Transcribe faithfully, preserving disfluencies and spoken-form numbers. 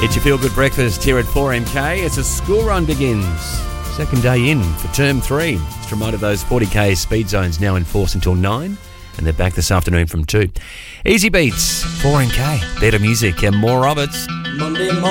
It's your feel-good breakfast here at four M K as the school run begins. Second day in for term three. Just a reminder, those forty K speed zones now in force until nine, and they're back this afternoon from two. Easy Beats, four M K, better music and more of it. Monday morning.